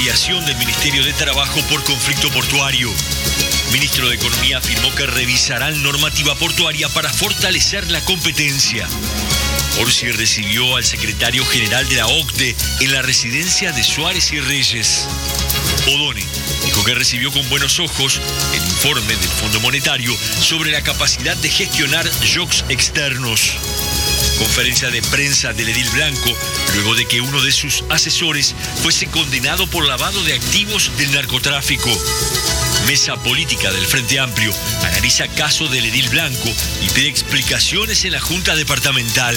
ampliación del Ministerio de Trabajo por conflicto portuario. El ministro de Economía afirmó que revisarán normativa portuaria para fortalecer la competencia. Orsi recibió al secretario general de la OCDE en la residencia de Suárez y Reyes. Odone dijo que recibió con buenos ojos el informe del Fondo Monetario sobre la capacidad de gestionar shocks externos. Conferencia de prensa del edil Blanco, luego de que uno de sus asesores fuese condenado por lavado de activos del narcotráfico. Mesa política del Frente Amplio analiza caso del edil Blanco y pide explicaciones en la Junta Departamental.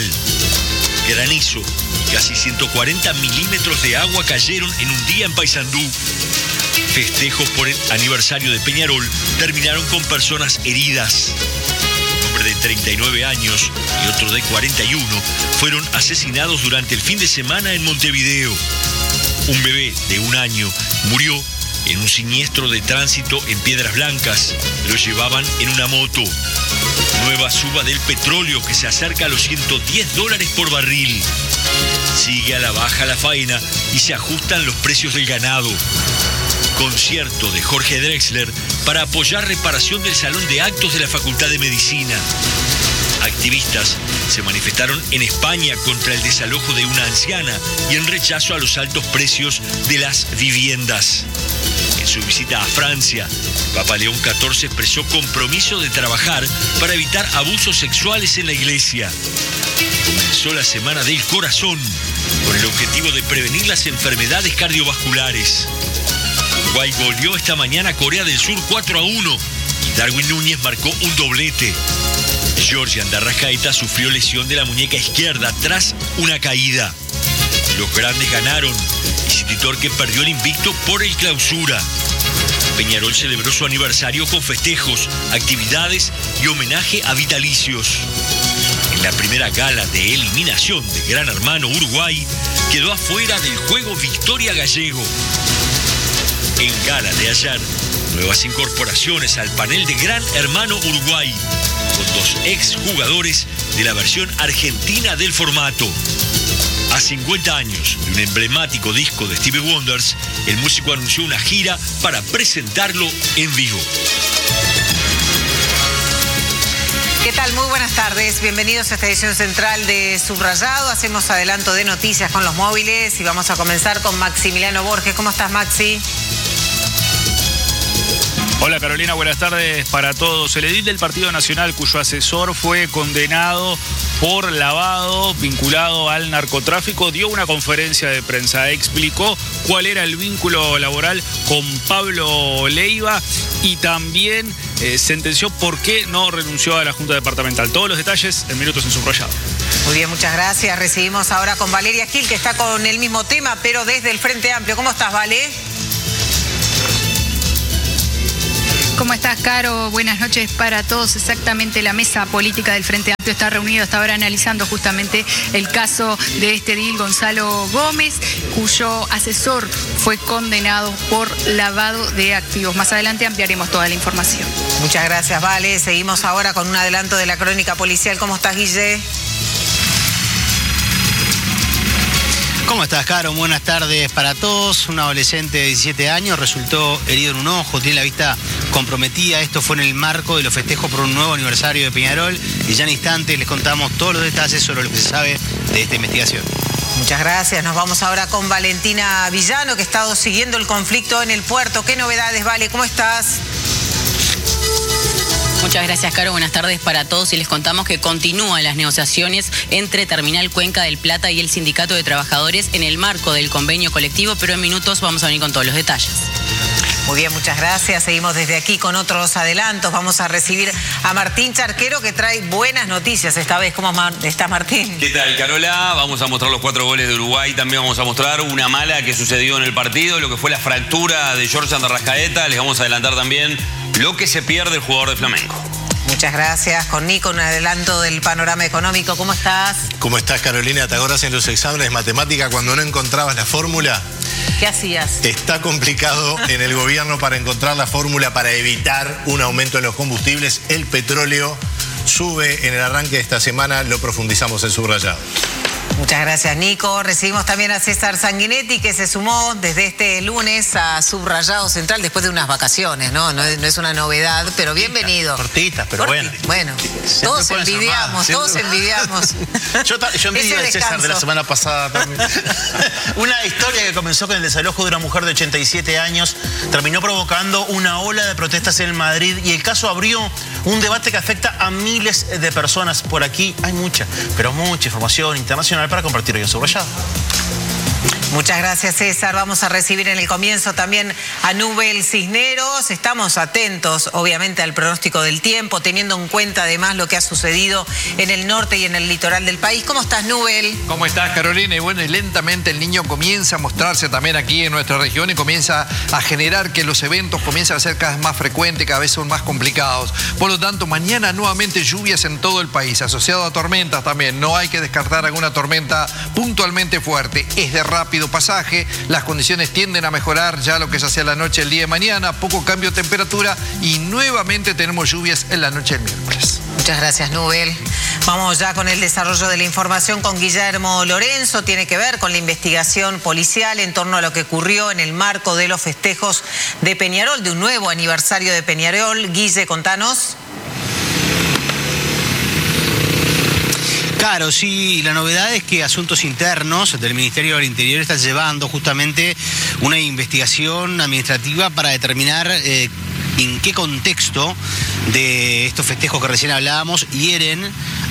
Granizo y casi 140 milímetros de agua cayeron en un día en Paysandú. Festejos por el aniversario de Peñarol terminaron con personas heridas. Un hombre de 39 años y otro de 41 fueron asesinados durante el fin de semana en Montevideo. Un bebé de 1 año murió en un siniestro de tránsito en Piedras Blancas. Lo llevaban en una moto. Nueva suba del petróleo que se acerca a los $110 por barril. Sigue a la baja la faena y se ajustan los precios del ganado. Concierto de Jorge Drexler para apoyar reparación del salón de actos de la Facultad de Medicina. Activistas se manifestaron en España contra el desalojo de una anciana y en rechazo a los altos precios de las viviendas. En su visita a Francia, el Papa León XIV expresó compromiso de trabajar para evitar abusos sexuales en la Iglesia. Comenzó la Semana del Corazón con el objetivo de prevenir las enfermedades cardiovasculares. Uruguay goleó esta mañana a Corea del Sur 4-1 y Darwin Núñez marcó un doblete. Georgian de Arrascaeta sufrió lesión de la muñeca izquierda tras una caída. Los grandes ganaron y City Torque perdió el invicto por el Clausura. Peñarol celebró su aniversario con festejos, actividades y homenaje a vitalicios. En la primera gala de eliminación de Gran Hermano Uruguay, quedó afuera del juego Victoria Gallego. En gala de ayer, nuevas incorporaciones al panel de Gran Hermano Uruguay, con 2 exjugadores de la versión argentina del formato. A 50 años de un emblemático disco de Stevie Wonder, el músico anunció una gira para presentarlo en vivo. ¿Qué tal? Muy buenas tardes. Bienvenidos a esta edición central de Subrayado. Hacemos adelanto de noticias con los móviles y vamos a comenzar con Maximiliano Borges. ¿Cómo estás, Maxi? Hola Carolina, buenas tardes para todos. El edil del Partido Nacional, cuyo asesor fue condenado por lavado vinculado al narcotráfico, dio una conferencia de prensa. Explicó cuál era el vínculo laboral con Pablo Leiva y también sentenció por qué no renunció a la Junta Departamental. Todos los detalles en Minutos en Subrayado. Muy bien, muchas gracias. Recibimos ahora con Valeria Gil, que está con el mismo tema, pero desde el Frente Amplio. ¿Cómo estás, Vale? ¿Cómo estás, Caro? Buenas noches para todos. Exactamente, la mesa política del Frente Amplio está reunida hasta ahora analizando justamente el caso de este edil Gonzalo Gómez, cuyo asesor fue condenado por lavado de activos. Más adelante ampliaremos toda la información. Muchas gracias, Vale. Seguimos ahora con un adelanto de la crónica policial. ¿Cómo estás, Guille? ¿Cómo estás, Caro? Buenas tardes para todos. Un adolescente de 17 años resultó herido en un ojo, tiene la vista comprometida. Esto fue en el marco de los festejos por un nuevo aniversario de Peñarol. Y ya en instantes les contamos todos los detalles sobre lo que se sabe de esta investigación. Muchas gracias. Nos vamos ahora con Valentina Villano, que ha estado siguiendo el conflicto en el puerto. ¿Qué novedades, Vale? ¿Cómo estás? Muchas gracias, Caro. Buenas tardes para todos y les contamos que continúan las negociaciones entre Terminal Cuenca del Plata y el Sindicato de Trabajadores en el marco del convenio colectivo, pero en minutos vamos a venir con todos los detalles. Muy bien, muchas gracias. Seguimos desde aquí con otros adelantos. Vamos a recibir a Martín Charquero, que trae buenas noticias esta vez. ¿Cómo está, Martín? ¿Qué tal, Carola? Vamos a mostrar los 4 goles de Uruguay. También vamos a mostrar una mala que sucedió en el partido, lo que fue la fractura de Georgian de Arrascaeta. Les vamos a adelantar también lo que se pierde el jugador de Flamengo. Muchas gracias. Con Nico, un adelanto del panorama económico. ¿Cómo estás? ¿Cómo estás, Carolina? ¿Te acuerdas en los exámenes de matemática cuando no encontrabas la fórmula? ¿Qué hacías? Está complicado en el gobierno para encontrar la fórmula para evitar un aumento en los combustibles. El petróleo sube en el arranque de esta semana. Lo profundizamos en Subrayado. Muchas gracias, Nico. Recibimos también a César Sanguinetti, que se sumó desde este lunes a Subrayado Central después de unas vacaciones, ¿no? No es una novedad, pero bienvenido. Cortitas, pero bueno. Bueno, todos envidiamos. Yo envidio al César de la semana pasada también. Una historia que comenzó con el desalojo de una mujer de 87 años terminó provocando una ola de protestas en Madrid y el caso abrió un debate que afecta a miles de personas. Por aquí hay mucha información internacional para compartir hoy en Subrayado. Muchas gracias, César. Vamos a recibir en el comienzo también a Nubel Cisneros. Estamos atentos, obviamente, al pronóstico del tiempo, teniendo en cuenta además lo que ha sucedido en el norte y en el litoral del país. ¿Cómo estás, Nubel? ¿Cómo estás, Carolina? Y bueno, y lentamente el niño comienza a mostrarse también aquí en nuestra región y comienza a generar que los eventos comiencen a ser cada vez más frecuentes, cada vez son más complicados. Por lo tanto, mañana nuevamente lluvias en todo el país, asociado a tormentas también. No hay que descartar alguna tormenta puntualmente fuerte. Es de rápido pasaje, las condiciones tienden a mejorar ya lo que es hacia la noche el día de mañana, poco cambio de temperatura y nuevamente tenemos lluvias en la noche del miércoles. Muchas gracias, Nubel. Vamos ya con el desarrollo de la información con Guillermo Lorenzo. Tiene que ver con la investigación policial en torno a lo que ocurrió en el marco de los festejos de Peñarol, de un nuevo aniversario de Peñarol. Guille, contanos. Claro, sí, la novedad es que Asuntos Internos del Ministerio del Interior está llevando justamente una investigación administrativa para determinar en qué contexto de estos festejos que recién hablábamos hieren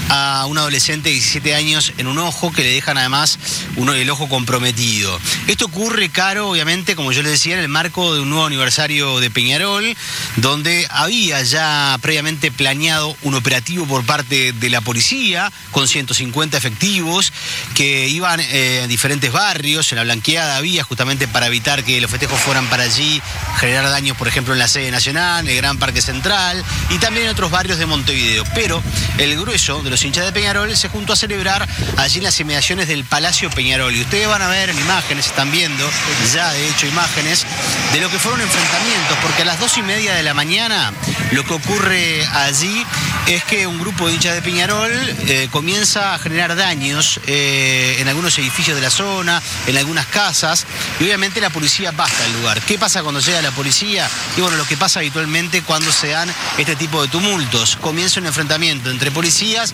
a un adolescente de 17 años en un ojo, que le dejan además el ojo comprometido. Esto ocurre, Caro, obviamente, como yo les decía, en el marco de un nuevo aniversario de Peñarol, donde había ya previamente planeado un operativo por parte de la policía con 150 efectivos que iban a diferentes barrios, en la Blanqueada había, justamente para evitar que los festejos fueran para allí, generar daños, por ejemplo, en la sede nacional, el Gran Parque Central y también en otros barrios de Montevideo. Pero el grueso de los hinchas de Peñarol se juntó a celebrar allí en las inmediaciones del Palacio Peñarol. Y ustedes van a ver en imágenes, están viendo ya de hecho imágenes de lo que fueron enfrentamientos, porque a las 2:30 de la mañana lo que ocurre allí es que un grupo de hinchas de Peñarol comienza a generar daños en algunos edificios de la zona, en algunas casas, y obviamente la policía basta al lugar. ¿Qué pasa cuando llega la policía? Y bueno, lo que pasa habitualmente cuando se dan este tipo de tumultos. Comienza un enfrentamiento entre policías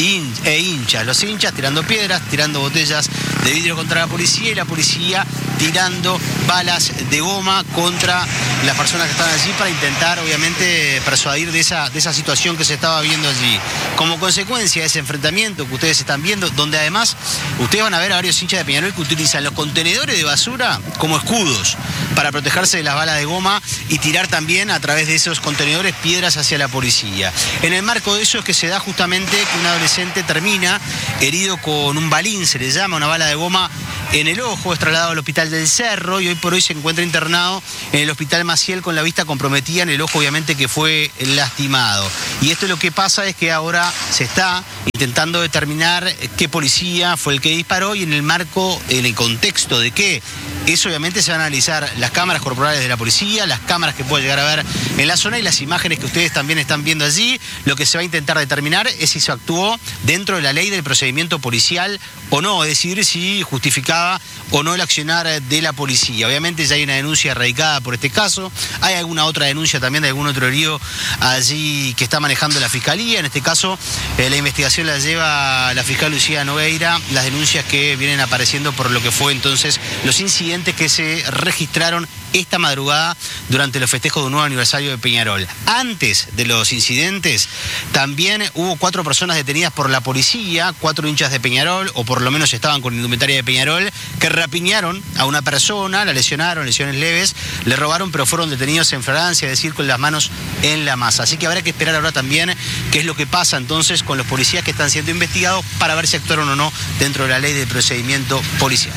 e hinchas. Los hinchas tirando piedras, tirando botellas de vidrio contra la policía y la policía tirando balas de goma contra las personas que estaban allí para intentar, obviamente, persuadir de esa situación que se estaba viendo allí. Como consecuencia de ese enfrentamiento que ustedes están viendo, donde además ustedes van a ver a varios hinchas de Peñarol que utilizan los contenedores de basura como escudos para protegerse de las balas de goma y tirar también a través de esos contenedores piedras hacia la policía. En el marco de eso es que se da justamente que un adolescente termina herido con un balín, se le llama, una bala de goma en el ojo, es trasladado al hospital del Cerro y hoy por hoy se encuentra internado en el hospital Maciel con la vista comprometida en el ojo, obviamente, que fue lastimado. Y esto lo que pasa es que ahora se está intentando determinar qué policía fue el que disparó y en el marco, en el contexto de qué. Eso obviamente se van a analizar las cámaras corporales de la policía, las cámaras que puede llegar a ver en la zona y las imágenes que ustedes también están viendo allí. Lo que se va a intentar determinar es si se actuó dentro de la ley del procedimiento policial o no, es decir, si justificaba o no el accionar de la policía. Obviamente ya hay una denuncia radicada por este caso, hay alguna otra denuncia también de algún otro herido allí que está manejando la Fiscalía. En este caso, la investigación la lleva la fiscal Lucía Nogueira, las denuncias que vienen apareciendo por lo que fue entonces los incidentes que se registraron esta madrugada durante los festejos de un nuevo aniversario de Peñarol. Antes de los incidentes, también hubo 4 personas detenidas por la policía, 4 hinchas de Peñarol, o por lo menos estaban con indumentaria de Peñarol, que rapiñaron a una persona, la lesionaron, lesiones leves, le robaron, pero fueron detenidos en flagrancia, es decir, con las manos en la masa. Así que habrá que esperar ahora también qué es lo que pasa entonces con los policías que están siendo investigados para ver si actuaron o no dentro de la ley de procedimiento policial.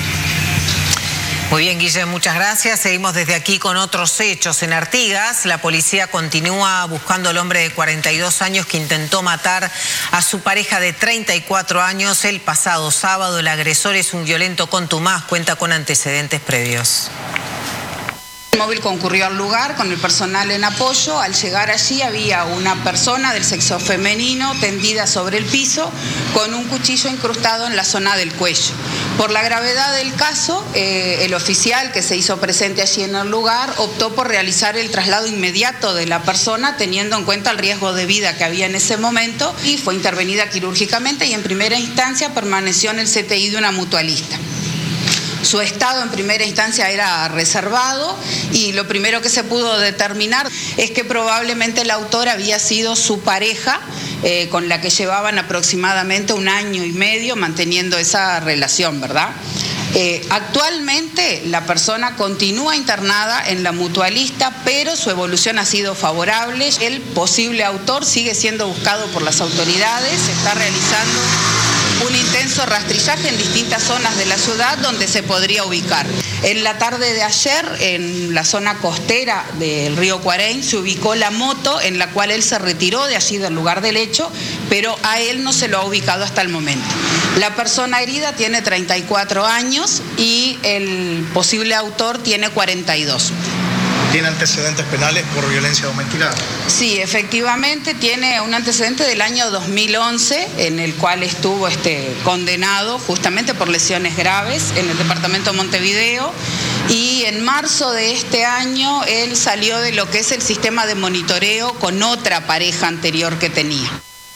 Muy bien, Guille, muchas gracias. Seguimos desde aquí con otros hechos. En Artigas, la policía continúa buscando al hombre de 42 años que intentó matar a su pareja de 34 años el pasado sábado. El agresor es un violento contumaz, cuenta con antecedentes previos. El móvil concurrió al lugar con el personal en apoyo. Al llegar allí había una persona del sexo femenino tendida sobre el piso con un cuchillo incrustado en la zona del cuello. Por la gravedad del caso, el oficial que se hizo presente allí en el lugar optó por realizar el traslado inmediato de la persona, teniendo en cuenta el riesgo de vida que había en ese momento, y fue intervenida quirúrgicamente y en primera instancia permaneció en el CTI de una mutualista. Su estado en primera instancia era reservado y lo primero que se pudo determinar es que probablemente el autor había sido su pareja, con la que llevaban aproximadamente 1 año y medio manteniendo esa relación, ¿verdad? Actualmente la persona continúa internada en la mutualista, pero su evolución ha sido favorable. El posible autor sigue siendo buscado por las autoridades, se está realizando un intenso rastrillaje en distintas zonas de la ciudad donde se podría ubicar. En la tarde de ayer, en la zona costera del río Cuareim, se ubicó la moto en la cual él se retiró de allí del lugar del hecho, pero a él no se lo ha ubicado hasta el momento. La persona herida tiene 34 años y el posible autor tiene 42. ¿Tiene antecedentes penales por violencia doméstica? Sí, efectivamente tiene un antecedente del año 2011 en el cual estuvo condenado justamente por lesiones graves en el departamento de Montevideo, y en marzo de este año él salió de lo que es el sistema de monitoreo con otra pareja anterior que tenía.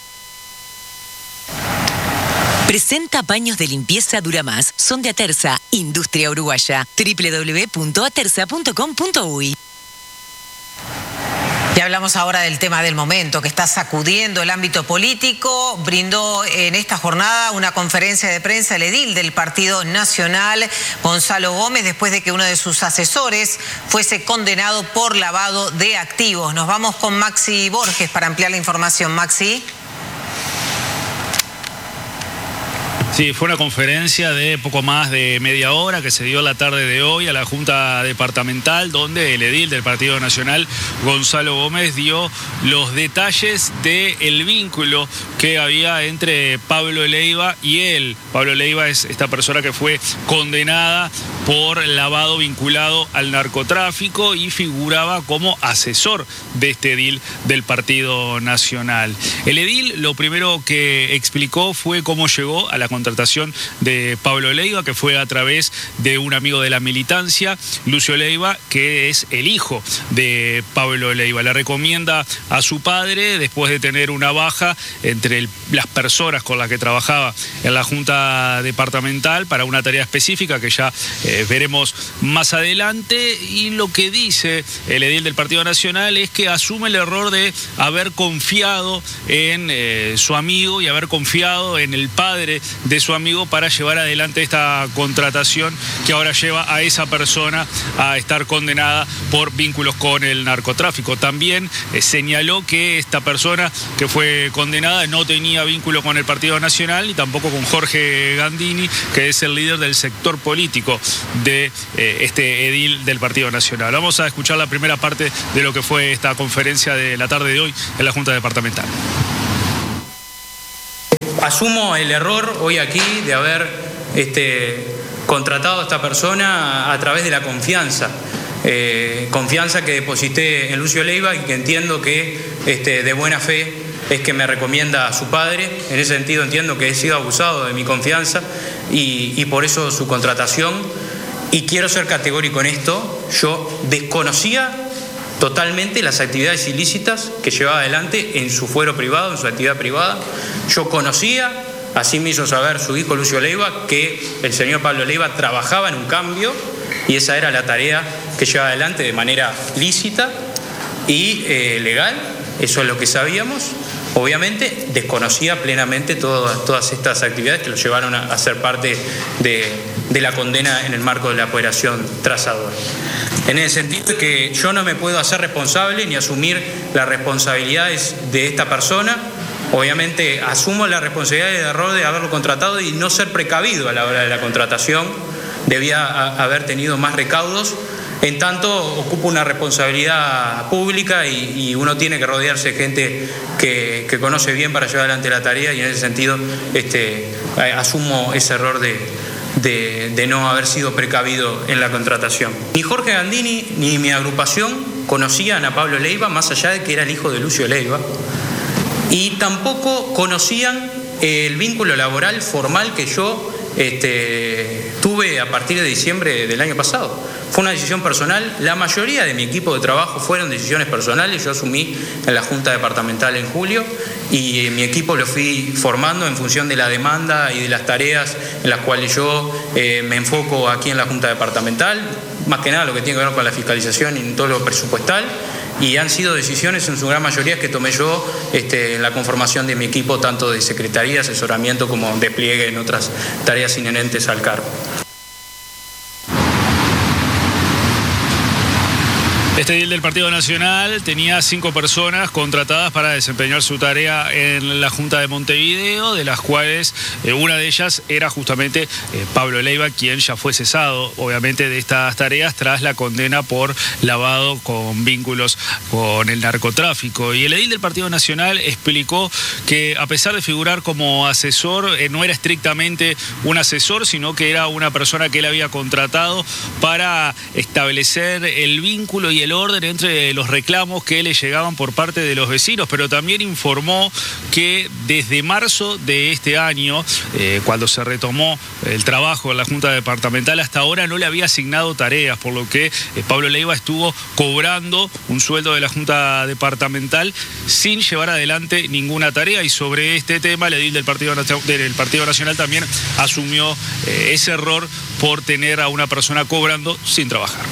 Presenta paños de limpieza Duramás. Son de Aterza, industria uruguaya. www.aterza.com.uy. Y hablamos ahora del tema del momento que está sacudiendo el ámbito político. Brindó en esta jornada una conferencia de prensa el edil del Partido Nacional, Gonzalo Gómez, después de que uno de sus asesores fuese condenado por lavado de activos. Nos vamos con Maxi Borges para ampliar la información. Maxi. Sí, fue una conferencia de poco más de media hora que se dio la tarde de hoy a la Junta Departamental, donde el edil del Partido Nacional, Gonzalo Gómez, dio los detalles del vínculo que había entre Pablo Leiva y él. Pablo Leiva es esta persona que fue condenada por lavado vinculado al narcotráfico y figuraba como asesor de este edil del Partido Nacional. El edil lo primero que explicó fue cómo llegó a la contratación de Pablo Leiva, que fue a través de un amigo de la militancia, Lucio Leiva, que es el hijo de Pablo Leiva. Le recomienda a su padre, después de tener una baja entre las personas con las que trabajaba en la Junta Departamental para una tarea específica que ya veremos más adelante, y lo que dice el edil del Partido Nacional es que asume el error de haber confiado en su amigo y haber confiado en el padre de su amigo para llevar adelante esta contratación que ahora lleva a esa persona a estar condenada por vínculos con el narcotráfico. También señaló que esta persona que fue condenada no tenía vínculo con el Partido Nacional ni tampoco con Jorge Gandini, que es el líder del sector político de este edil del Partido Nacional. Vamos a escuchar la primera parte de lo que fue esta conferencia de la tarde de hoy en la Junta Departamental. Asumo el error hoy aquí de haber contratado a esta persona a través de la confianza. Confianza que deposité en Lucio Leiva y que entiendo que de buena fe es que me recomienda a su padre. En ese sentido entiendo que he sido abusado de mi confianza y por eso su contratación. Y quiero ser categórico en esto, yo desconocía totalmente las actividades ilícitas que llevaba adelante en su fuero privado, en su actividad privada. Yo conocía, así me hizo saber su hijo Lucio Leiva, que el señor Pablo Leiva trabajaba en un cambio y esa era la tarea que llevaba adelante de manera lícita y legal. Eso es lo que sabíamos. Obviamente desconocía plenamente todas estas actividades que lo llevaron a ser parte de la condena en el marco de la operación Trazador. En el sentido de que yo no me puedo hacer responsable ni asumir las responsabilidades de esta persona. Obviamente asumo la responsabilidad del error de haberlo contratado y no ser precavido a la hora de la contratación. Debía haber tenido más recaudos. En tanto, ocupa una responsabilidad pública y uno tiene que rodearse de gente que conoce bien para llevar adelante la tarea, y en ese sentido asumo ese error de no haber sido precavido en la contratación. Ni Jorge Gandini ni mi agrupación conocían a Pablo Leiva, más allá de que era el hijo de Lucio Leiva, y tampoco conocían el vínculo laboral formal que yo tuve a partir de diciembre del año pasado. Fue una decisión personal. La mayoría de mi equipo de trabajo fueron decisiones personales. Yo asumí en la Junta Departamental en julio y mi equipo lo fui formando en función de la demanda y de las tareas en las cuales yo me enfoco aquí en la Junta Departamental, más que nada lo que tiene que ver con la fiscalización y todo lo presupuestal. Y han sido decisiones en su gran mayoría que tomé yo en la conformación de mi equipo, tanto de secretaría, asesoramiento como despliegue en otras tareas inherentes al cargo. Este edil del Partido Nacional tenía 5 personas contratadas para desempeñar su tarea en la Junta de Montevideo, de las cuales una de ellas era justamente Pablo Leiva, quien ya fue cesado, obviamente, de estas tareas tras la condena por lavado con vínculos con el narcotráfico. Y el edil del Partido Nacional explicó que, a pesar de figurar como asesor, no era estrictamente un asesor, sino que era una persona que él había contratado para establecer el vínculo y el orden entre los reclamos que le llegaban por parte de los vecinos, pero también informó que desde marzo de este año, cuando se retomó el trabajo en la Junta Departamental, hasta ahora no le había asignado tareas, por lo que Pablo Leiva estuvo cobrando un sueldo de la Junta Departamental sin llevar adelante ninguna tarea, y sobre este tema el edil del Partido Nacional también asumió ese error por tener a una persona cobrando sin trabajar.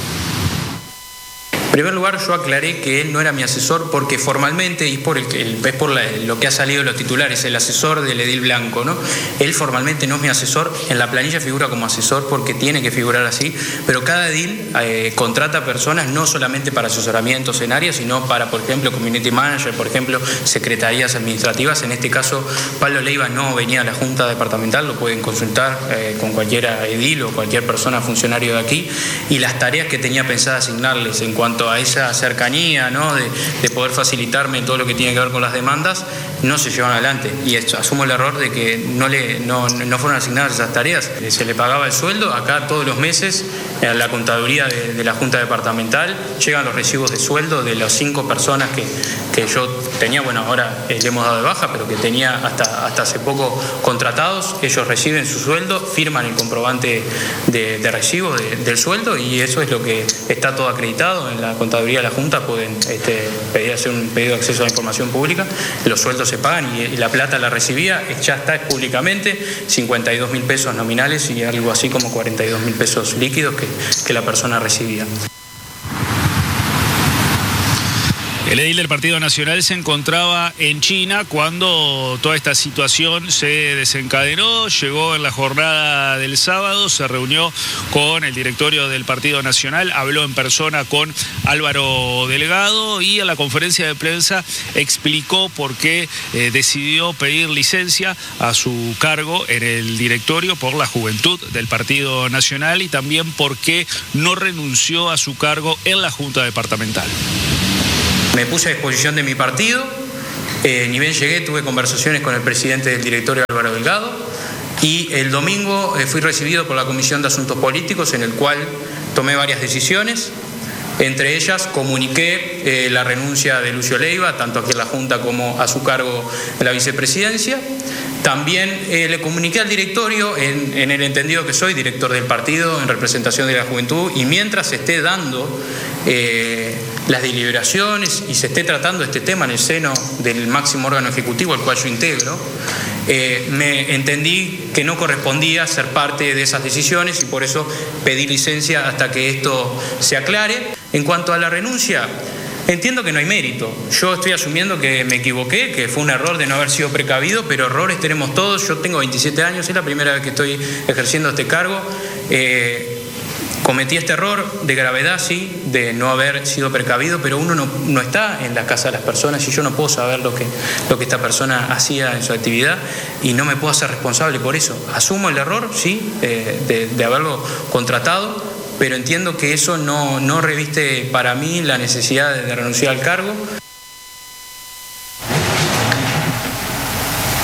En primer lugar, yo aclaré que él no era mi asesor porque formalmente, y por lo que ha salido de los titulares, el asesor del edil Blanco, ¿no? Él formalmente no es mi asesor, en la planilla figura como asesor porque tiene que figurar así, pero cada edil contrata personas no solamente para asesoramientos en áreas, sino para, por ejemplo, community manager, por ejemplo, secretarías administrativas. En este caso, Pablo Leiva no venía a la Junta Departamental, lo pueden consultar con cualquiera edil o cualquier persona funcionario de aquí, y las tareas que tenía pensada asignarles en cuanto a esa cercanía, ¿no? de poder facilitarme en todo lo que tiene que ver con las demandas, no se llevan adelante. Y asumo el error de que no fueron asignadas esas tareas. Se le pagaba el sueldo. Acá todos los meses, a la contaduría de la Junta Departamental, llegan los recibos de sueldo de las 5 personas que yo tenía, bueno, ahora le hemos dado de baja, pero que tenía hasta hace poco contratados. Ellos reciben su sueldo, firman el comprobante de recibo del sueldo, y eso es lo que está todo acreditado en la contaduría de la Junta. Pueden hacer un pedido de acceso a la información pública. Los sueldos se pagan y la plata la recibía, ya está públicamente, 52.000 pesos nominales y algo así como 42.000 pesos líquidos que la persona recibía. El edil del Partido Nacional se encontraba en China cuando toda esta situación se desencadenó. Llegó en la jornada del sábado, se reunió con el directorio del Partido Nacional, habló en persona con Álvaro Delgado y en la conferencia de prensa explicó por qué decidió pedir licencia a su cargo en el directorio por la juventud del Partido Nacional, y también por qué no renunció a su cargo en la Junta Departamental. Me puse a disposición de mi partido, ni bien llegué tuve conversaciones con el presidente del directorio, Álvaro Delgado, y el domingo fui recibido por la Comisión de Asuntos Políticos, en el cual tomé varias decisiones. Entre ellas comuniqué la renuncia de Lucio Leiva, tanto aquí en la Junta como a su cargo en la vicepresidencia. También le comuniqué al directorio, en el entendido que soy director del partido en representación de la juventud, y mientras se esté dando las deliberaciones y se esté tratando este tema en el seno del máximo órgano ejecutivo al cual yo integro, me entendí que no correspondía ser parte de esas decisiones, y por eso pedí licencia hasta que esto se aclare. En cuanto a la renuncia, entiendo que no hay mérito. Yo estoy asumiendo que me equivoqué, que fue un error de no haber sido precavido, pero errores tenemos todos. Yo tengo 27 años, es la primera vez que estoy ejerciendo este cargo. Cometí este error de gravedad, sí, de no haber sido precavido, pero uno no está en la casa de las personas y yo no puedo saber lo que esta persona hacía en su actividad y no me puedo hacer responsable por eso. Asumo el error, sí, de haberlo contratado, pero entiendo que eso no reviste para mí la necesidad de renunciar al cargo.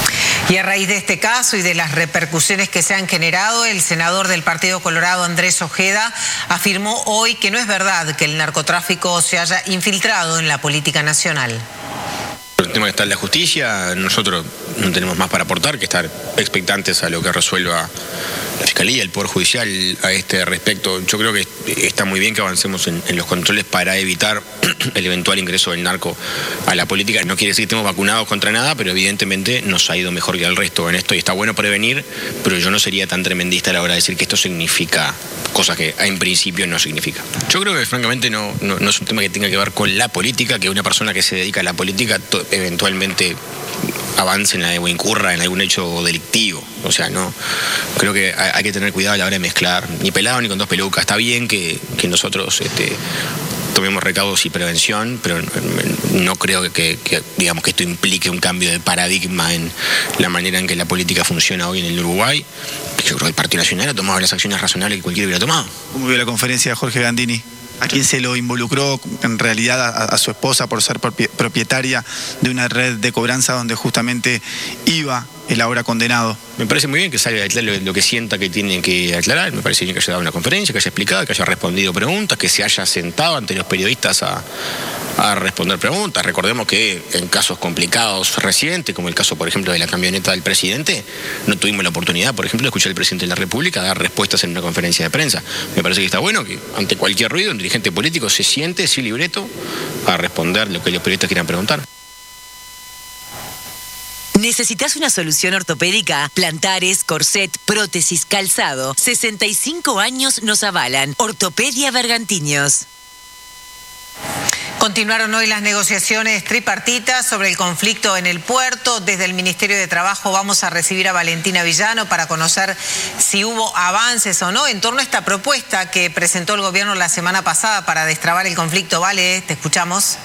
Y a raíz de este caso y de las repercusiones que se han generado, el senador del Partido Colorado, Andrés Ojeda, afirmó hoy que no es verdad que el narcotráfico se haya infiltrado en la política nacional. El tema que está en la justicia, nosotros no tenemos más para aportar que estar expectantes a lo que resuelva la Fiscalía, el Poder Judicial a este respecto. Yo creo que está muy bien que avancemos en los controles para evitar el eventual ingreso del narco a la política. No quiere decir que estemos vacunados contra nada, pero evidentemente nos ha ido mejor que al resto en esto y está bueno prevenir, pero yo no sería tan tremendista a la hora de decir que esto significa cosas que en principio no significa. Yo creo que francamente no es un tema que tenga que ver con la política, que una persona que se dedica a la política eventualmente avance o incurra en algún hecho delictivo. O sea, no creo que hay que tener cuidado a la hora de mezclar, ni pelado ni con dos pelucas. Está bien que nosotros tomemos recaudos y prevención, pero no creo que digamos que esto implique un cambio de paradigma en la manera en que la política funciona hoy en el Uruguay. Yo creo que el Partido Nacional ha tomado las acciones razonables que cualquiera hubiera tomado. ¿Cómo vio la conferencia de Jorge Gandini? ¿A quién se lo involucró en realidad a su esposa por ser propietaria de una red de cobranza donde justamente iba el ahora condenado? Me parece muy bien que salga a aclarar lo que sienta que tiene que aclarar. Me parece bien que haya dado una conferencia, que haya explicado, que haya respondido preguntas, que se haya sentado ante los periodistas a responder preguntas. Recordemos que en casos complicados recientes, como el caso, por ejemplo, de la camioneta del presidente, no tuvimos la oportunidad, por ejemplo, de escuchar al presidente de la República dar respuestas en una conferencia de prensa. Me parece que está bueno que ante cualquier ruido un dirigente político se siente sin libreto a responder lo que los periodistas quieran preguntar. ¿Necesitas una solución ortopédica? Plantares, corset, prótesis, calzado. 65 años nos avalan. Ortopedia Bergantiños. Continuaron hoy las negociaciones tripartitas sobre el conflicto en el puerto. Desde el Ministerio de Trabajo vamos a recibir a Valentina Villano para conocer si hubo avances o no en torno a esta propuesta que presentó el gobierno la semana pasada para destrabar el conflicto. Vale, te escuchamos.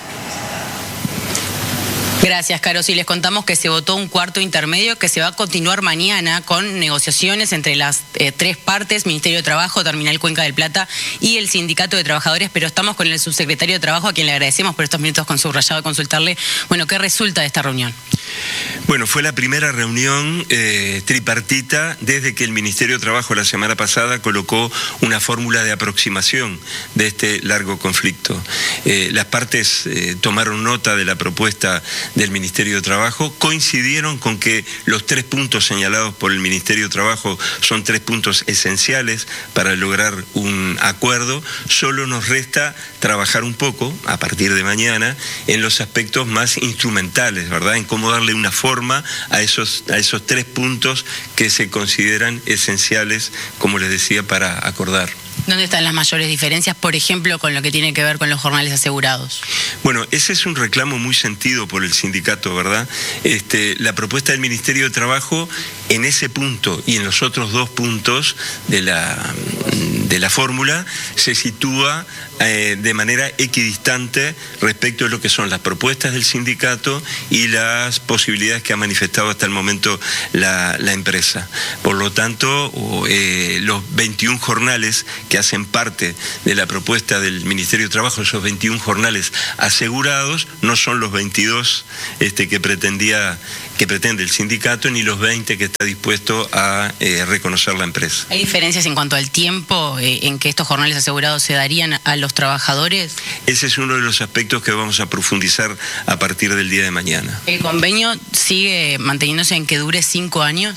Gracias, Caro. Sí, les contamos que se votó un cuarto intermedio que se va a continuar mañana con negociaciones entre las tres partes, Ministerio de Trabajo, Terminal Cuenca del Plata y el Sindicato de Trabajadores, pero estamos con el subsecretario de Trabajo, a quien le agradecemos por estos minutos con subrayado de consultarle, bueno, ¿qué resulta de esta reunión? Bueno, fue la primera reunión tripartita desde que el Ministerio de Trabajo la semana pasada colocó una fórmula de aproximación de este largo conflicto. Las partes tomaron nota de la propuesta del Ministerio de Trabajo, coincidieron con que los 3 puntos señalados por el Ministerio de Trabajo son 3 puntos esenciales para lograr un acuerdo. Solo nos resta trabajar un poco, a partir de mañana, en los aspectos más instrumentales, ¿verdad? En cómo darle una forma a esos 3 puntos que se consideran esenciales, como les decía, para acordar. ¿Dónde están las mayores diferencias, por ejemplo, con lo que tiene que ver con los jornales asegurados? Bueno, ese es un reclamo muy sentido por el sindicato, ¿verdad? La propuesta del Ministerio de Trabajo en ese punto y en los otros 2 puntos de la fórmula se sitúa de manera equidistante respecto a lo que son las propuestas del sindicato y las posibilidades que ha manifestado hasta el momento la empresa. Por lo tanto, los 21 jornales que hacen parte de la propuesta del Ministerio de Trabajo, esos 21 jornales asegurados, no son los 22 que pretende el sindicato, ni los 20 que está dispuesto a reconocer la empresa. ¿Hay diferencias en cuanto al tiempo en que estos jornales asegurados se darían a los trabajadores? Ese es uno de los aspectos que vamos a profundizar a partir del día de mañana. ¿El convenio sigue manteniéndose en que dure 5 años?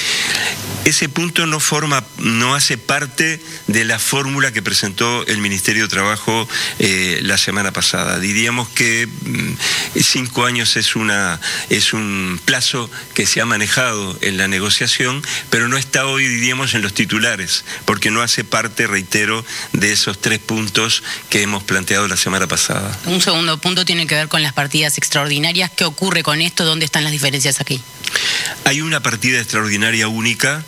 Ese punto no hace parte de la fórmula que presentó el Ministerio de Trabajo la semana pasada. Diríamos que 5 años es un plazo que se ha manejado en la negociación, pero no está hoy, diríamos, en los titulares, porque no hace parte, reitero, de esos 3 puntos que hemos planteado la semana pasada. Un segundo punto tiene que ver con las partidas extraordinarias. ¿Qué ocurre con esto? ¿Dónde están las diferencias aquí? Hay una partida extraordinaria única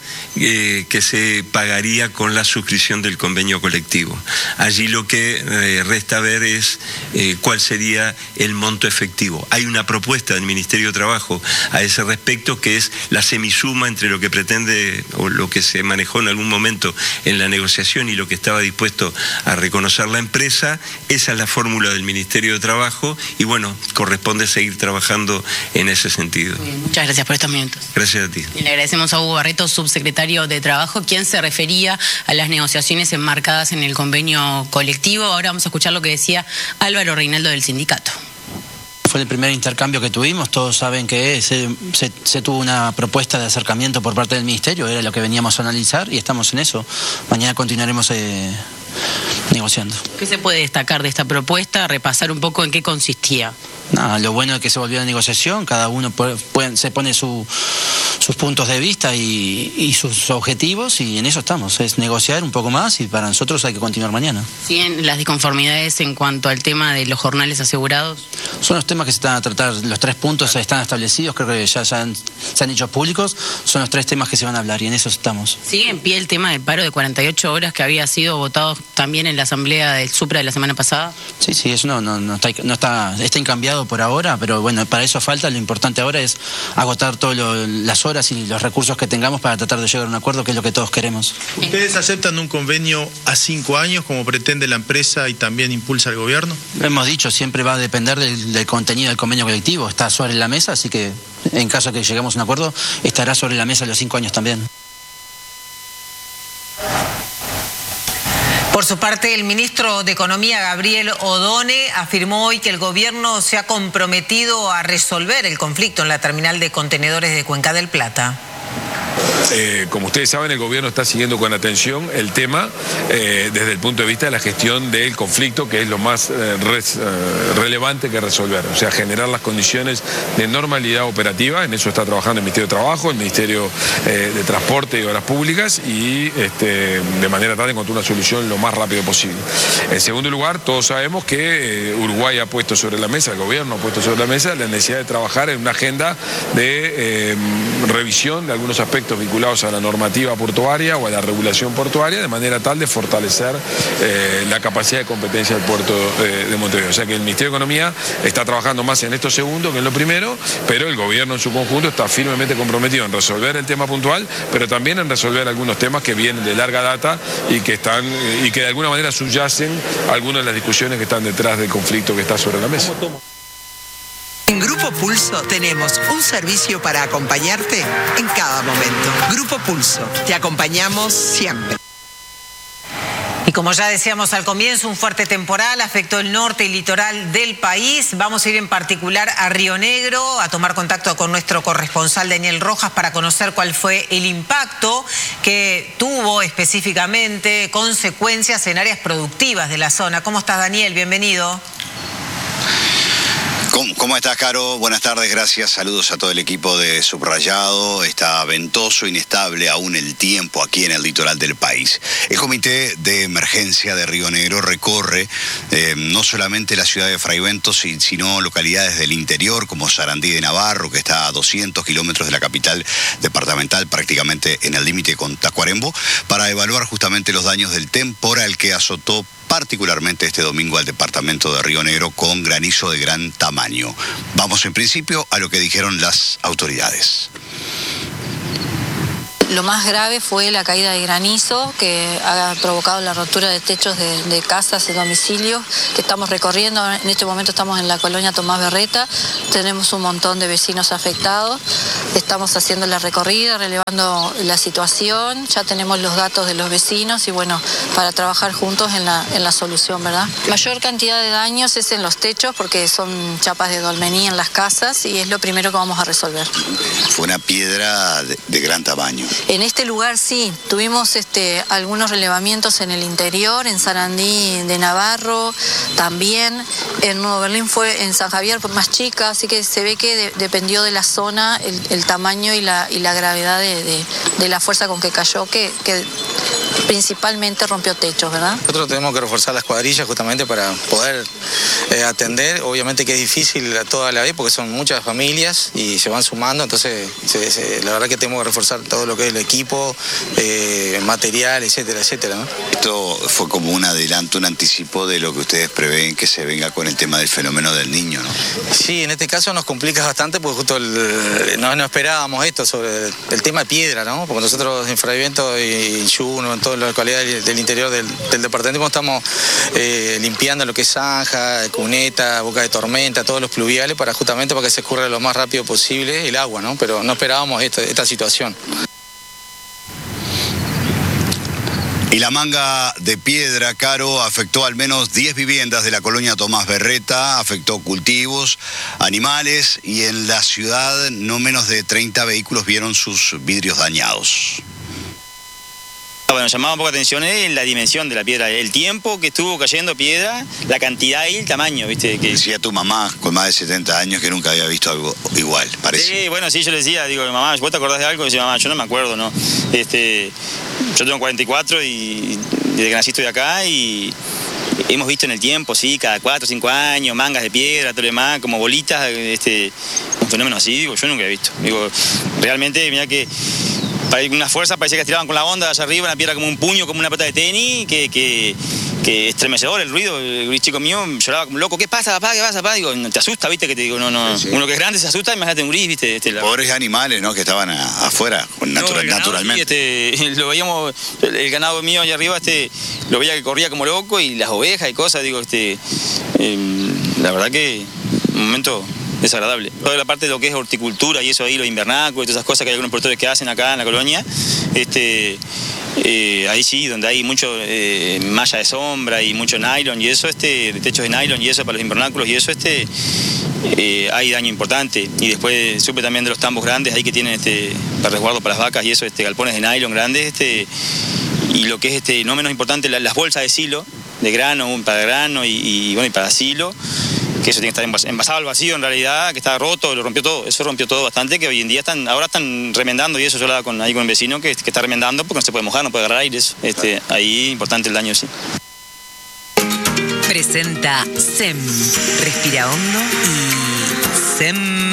que se pagaría con la suscripción del convenio colectivo. Allí lo que resta ver es cuál sería el monto efectivo. Hay una propuesta del Ministerio de Trabajo a ese respecto, que es la semisuma entre lo que pretende o lo que se manejó en algún momento en la negociación y lo que estaba dispuesto a reconocer la empresa. Esa es la fórmula del Ministerio de Trabajo y bueno, corresponde seguir trabajando en ese sentido. Bien, muchas gracias por estos minutos. Gracias a ti. Y le agradecemos a Hugo Barreto, subsecretario de Trabajo, quien se refería a las negociaciones enmarcadas en el convenio colectivo. Ahora vamos a escuchar lo que decía Álvaro Reinaldo del sindicato. Fue el primer intercambio que tuvimos, todos saben que se tuvo una propuesta de acercamiento por parte del Ministerio, era lo que veníamos a analizar y estamos en eso. Mañana continuaremos negociando. ¿Qué se puede destacar de esta propuesta? Repasar un poco en qué consistía. Nada, lo bueno es que se volvió a la negociación, cada uno se pone sus puntos de vista y sus objetivos y en eso estamos, es negociar un poco más y para nosotros hay que continuar mañana. ¿Siguen las disconformidades en cuanto al tema de los jornales asegurados? Son los temas que se están a tratar, los 3 puntos están establecidos, creo que ya se han hecho públicos, son los 3 temas que se van a hablar y en eso estamos. ¿Sigue en pie el tema del paro de 48 horas que había sido votado también en la asamblea del Supra de la semana pasada? Sí, eso no está incambiado por ahora, pero bueno, para eso falta, lo importante ahora es agotar todas las horas y los recursos que tengamos para tratar de llegar a un acuerdo, que es lo que todos queremos. ¿Ustedes aceptan un convenio a 5 años como pretende la empresa y también impulsa el gobierno? Lo hemos dicho, siempre va a depender del contenido del convenio colectivo, está sobre la mesa, así que en caso de que lleguemos a un acuerdo, estará sobre la mesa los 5 años también. Por su parte, el ministro de Economía, Gabriel Odone, afirmó hoy que el gobierno se ha comprometido a resolver el conflicto en la terminal de contenedores de Cuenca del Plata. Como ustedes saben, el gobierno está siguiendo con atención el tema desde el punto de vista de la gestión del conflicto, que es lo más relevante que resolver. O sea, generar las condiciones de normalidad operativa. En eso está trabajando el Ministerio de Trabajo, el Ministerio de Transporte y Obras Públicas y de manera tal de encontrar una solución lo más rápido posible. En segundo lugar, todos sabemos que Uruguay ha puesto sobre la mesa, el gobierno ha puesto sobre la mesa la necesidad de trabajar en una agenda de revisión de algunos aspectos vinculados a la normativa portuaria o a la regulación portuaria, de manera tal de fortalecer la capacidad de competencia del puerto de Montevideo. O sea que el Ministerio de Economía está trabajando más en esto segundo que en lo primero, pero el gobierno en su conjunto está firmemente comprometido en resolver el tema puntual, pero también en resolver algunos temas que vienen de larga data y que de alguna manera subyacen algunas de las discusiones que están detrás del conflicto que está sobre la mesa. En Grupo Pulso tenemos un servicio para acompañarte en cada momento. Grupo Pulso, te acompañamos siempre. Y como ya decíamos al comienzo, un fuerte temporal afectó el norte y litoral del país. Vamos a ir en particular a Río Negro a tomar contacto con nuestro corresponsal Daniel Rojas para conocer cuál fue el impacto que tuvo específicamente, consecuencias en áreas productivas de la zona. ¿Cómo estás, Daniel? Bienvenido. ¿Cómo estás, Caro? Buenas tardes, gracias. Saludos a todo el equipo de Subrayado. Está ventoso, inestable aún el tiempo aquí en el litoral del país. El Comité de Emergencia de Río Negro recorre no solamente la ciudad de Fraiventos, sino localidades del interior como Sarandí de Navarro, que está a 200 kilómetros de la capital departamental, prácticamente en el límite con Tacuarembó, para evaluar justamente los daños del temporal que azotó particularmente este domingo al departamento de Río Negro con granizo de gran tamaño. Vamos en principio a lo que dijeron las autoridades. Lo más grave fue la caída de granizo que ha provocado la rotura de techos de casas y domicilios que estamos recorriendo. En este momento estamos en la colonia Tomás Berreta, tenemos un montón de vecinos afectados, estamos haciendo la recorrida, relevando la situación, ya tenemos los datos de los vecinos y bueno, para trabajar juntos en la solución, ¿verdad? Mayor cantidad de daños es en los techos porque son chapas de dolmení en las casas y es lo primero que vamos a resolver. Fue una piedra de gran tamaño. En este lugar sí, tuvimos algunos relevamientos en el interior, en Sarandí de Navarro, también en Nuevo Berlín fue en San Javier más chica, así que se ve que dependió de la zona, el tamaño y la gravedad de la fuerza con que cayó, que principalmente rompió techos, ¿verdad? Nosotros tenemos que reforzar las cuadrillas justamente para poder atender. Obviamente que es difícil a toda la vez porque son muchas familias y se van sumando, entonces la verdad que tenemos que reforzar todo lo que es el equipo, material, etcétera, etcétera, ¿no? Esto fue como un adelanto, un anticipo de lo que ustedes prevén que se venga con el tema del fenómeno del Niño, ¿no? Sí, en este caso nos complica bastante porque justo no esperábamos esto sobre el tema de piedra, ¿no? Porque nosotros en Fraiviento y Yuno, en toda la localidad del interior del departamento estamos limpiando lo que es zanja, cuneta, boca de tormenta, todos los pluviales justamente para que se escurra lo más rápido posible el agua, ¿no? Pero no esperábamos esta situación. Y la manga de piedra, Caro, afectó al menos 10 viviendas de la colonia Tomás Berreta, afectó cultivos, animales y en la ciudad no menos de 30 vehículos vieron sus vidrios dañados. Bueno, llamaba un poco la atención la dimensión de la piedra, el tiempo que estuvo cayendo piedra, la cantidad y el tamaño, ¿viste? Que... Decía tu mamá con más de 70 años que nunca había visto algo igual, parece. Sí, bueno, sí, yo le decía, digo, mamá, ¿vos te acordás de algo? Y decía, mamá, yo no me acuerdo, ¿no? Yo tengo 44 y desde que nací estoy acá y hemos visto en el tiempo, sí, cada 4 o 5 años, mangas de piedra, todo lo demás, como bolitas, un fenómeno así, digo, yo nunca he visto. Digo, realmente, mira que... Una fuerza parecía que tiraban con la onda allá arriba, una piedra como un puño, como una pelota de tenis, que estremecedor el ruido. El chico mío lloraba como loco. ¿Qué pasa, papá? ¿Qué pasa, papá? Digo, te asusta, ¿viste? Que te digo, no. Sí. Uno que es grande se asusta, imagínate un gris, ¿viste? Pobres animales, ¿no? Que estaban afuera, naturalmente. Lo veíamos, el ganado mío allá arriba, lo veía que corría como loco y las ovejas y cosas, digo, la verdad que un momento desagradable. Toda la parte de lo que es horticultura y eso ahí, los invernáculos y todas esas cosas que hay algunos productores que hacen acá en la colonia, ahí sí, donde hay mucho malla de sombra y mucho nylon y eso, de techos de nylon y eso para los invernáculos y eso, hay daño importante. Y después supe también de los tambos grandes ahí que tienen para resguardo para las vacas y eso, galpones de nylon grandes, y lo que es no menos importante, las bolsas de silo, de grano, para grano y para silo, que eso tiene que estar envasado al vacío en realidad, que estaba roto, lo rompió todo, eso rompió todo bastante, que hoy en día ahora están remendando y eso, yo hablaba ahí con un vecino que está remendando porque no se puede mojar, no puede agarrar aire, eso, ahí importante el daño, sí. Presenta SEM, respira hondo y SEM.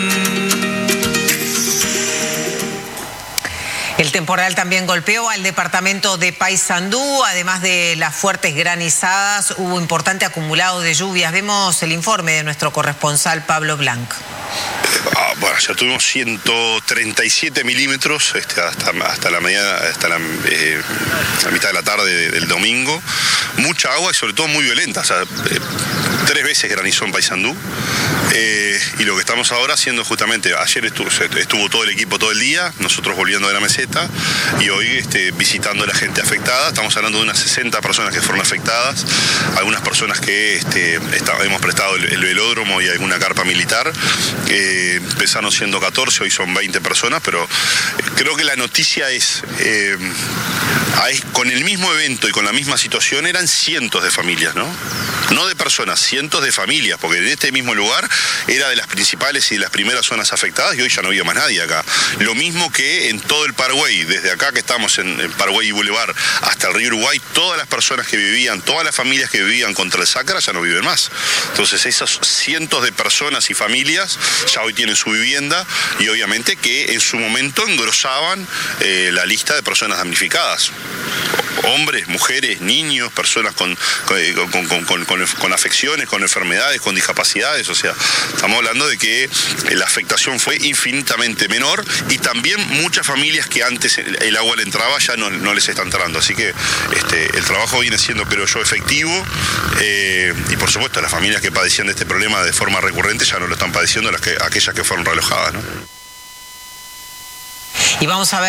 El temporal también golpeó al departamento de Paysandú, además de las fuertes granizadas, hubo importante acumulado de lluvias. Vemos el informe de nuestro corresponsal Pablo Blanc. Bueno, ya tuvimos 137 milímetros hasta la mitad de la tarde del domingo. Mucha agua y sobre todo muy violenta. O sea, 3 veces granizó en Paysandú. Y lo que estamos ahora haciendo justamente, ayer estuvo todo el equipo todo el día, nosotros volviendo de la meseta y hoy visitando a la gente afectada. Estamos hablando de unas 60 personas que fueron afectadas, algunas personas que hemos prestado el velódromo y alguna carpa militar. Empezaron siendo 14, hoy son 20 personas, pero creo que la noticia es con el mismo evento y con la misma situación eran cientos de familias, ¿no? No de personas, cientos de familias, porque en este mismo lugar era de las principales y de las primeras zonas afectadas y hoy ya no había más nadie acá. Lo mismo que en todo el Paraguay, desde acá que estamos en Paraguay y Boulevard hasta el río Uruguay, todas las personas que vivían, todas las familias que vivían contra el Sacra ya no viven más. Entonces esos cientos de personas y familias ya hoy tienen su vivienda y obviamente que en su momento engrosaban la lista de personas damnificadas. Hombres, mujeres, niños, personas con afecciones, con enfermedades, con discapacidades, o sea, estamos hablando de que la afectación fue infinitamente menor y también muchas familias que antes el agua le entraba ya no les está entrando, así que el trabajo viene siendo, creo yo, efectivo y por supuesto las familias que padecían de este problema de forma recurrente ya no lo están padeciendo, aquellas que fueron realojadas, ¿no? Y vamos a ver